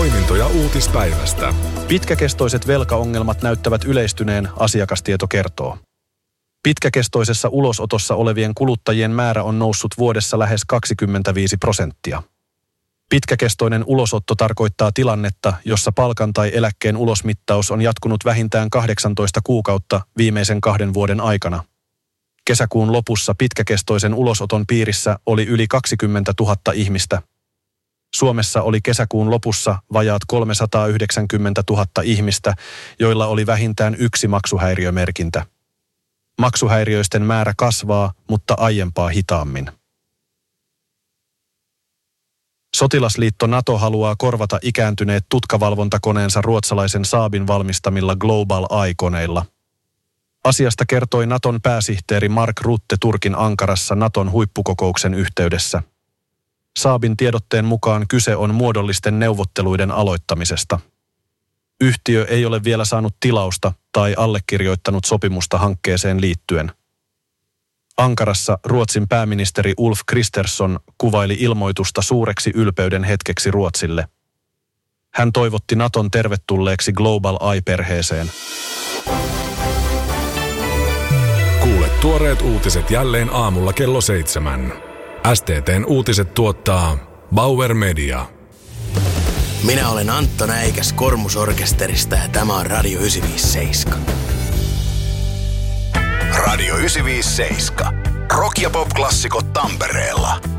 Poimintoja uutispäivästä. Pitkäkestoiset velkaongelmat näyttävät yleistyneen, asiakastieto kertoo. Pitkäkestoisessa ulosotossa olevien kuluttajien määrä on noussut vuodessa lähes 25%. Pitkäkestoinen ulosotto tarkoittaa tilannetta, jossa palkan tai eläkkeen ulosmittaus on jatkunut vähintään 18 kuukautta viimeisen 2 vuoden aikana. Kesäkuun lopussa pitkäkestoisen ulosoton piirissä oli yli 20 000 ihmistä. Suomessa oli kesäkuun lopussa vajaat 390 000 ihmistä, joilla oli vähintään 1 maksuhäiriömerkintä. Maksuhäiriöisten määrä kasvaa, mutta aiempaa hitaammin. Sotilasliitto NATO haluaa korvata ikääntyneet tutkavalvontakoneensa ruotsalaisen Saabin valmistamilla Global Eye-koneilla. Asiasta kertoi Naton pääsihteeri Mark Rutte Turkin Ankarassa Naton huippukokouksen yhteydessä. Saabin tiedotteen mukaan kyse on muodollisten neuvotteluiden aloittamisesta. Yhtiö ei ole vielä saanut tilausta tai allekirjoittanut sopimusta hankkeeseen liittyen. Ankarassa Ruotsin pääministeri Ulf Kristersson kuvaili ilmoitusta suureksi ylpeyden hetkeksi Ruotsille. Hän toivotti Naton tervetulleeksi Global Eye-perheeseen. Kuule tuoreet uutiset jälleen aamulla kello 7. STT:n uutiset tuottaa Bauer Media. Minä olen Antto Näikäs Kormusorkesterista ja tämä on Radio 957. Radio 957. Rock- ja pop-klassikot Tampereella.